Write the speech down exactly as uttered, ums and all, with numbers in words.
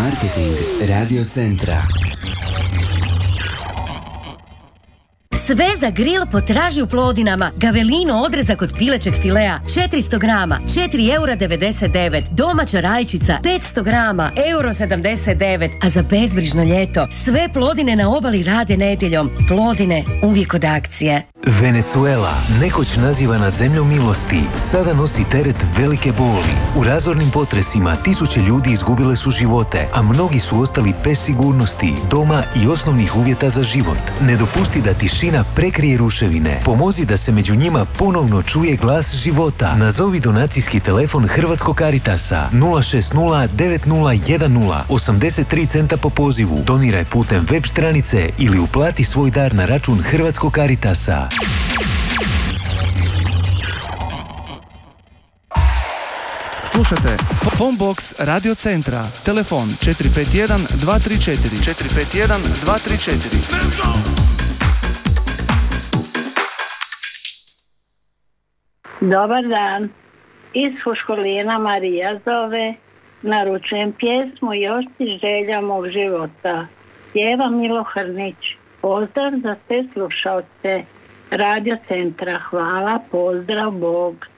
Marketing Radio Centra. Sve za grill potraži u Plodinama. Gavelino odrezak od pilećeg filea četiristo grama, četiri eura devedeset devet. Domaća rajčica petsto grama, euro sedamdeset devet. A za bezbrižno ljeto sve Plodine na obali rade nedjeljom. Plodine uvijek od akcije. Venezuela, nekoć nazivana zemljom milosti, sada nosi teret velike boli. U razornim potresima tisuće ljudi izgubile su živote, a mnogi su ostali bez sigurnosti, doma i osnovnih uvjeta za život. Ne dopusti da tišina prekrije ruševine. Pomozi da se među njima ponovno čuje glas života. Nazovi donacijski telefon Hrvatskog Caritasa nula šest nula devet nula jedan nula osamdeset tri centa po pozivu. Doniraj putem web stranice ili uplati svoj dar na račun Hrvatskog Caritasa. Slušajte Phonebox Radio Centra. Telefon četiri pet jedan dva tri četiri četiri pet jedan dva tri četiri. Dobar dan. Iz Fuškolina Marija zove. Naručujem pjesmu Još ti želja mog života. Pjeva Milo Hrnić. Pozdrav za sve slušalce Radio Centra. Hvala, pozdrav, Bog.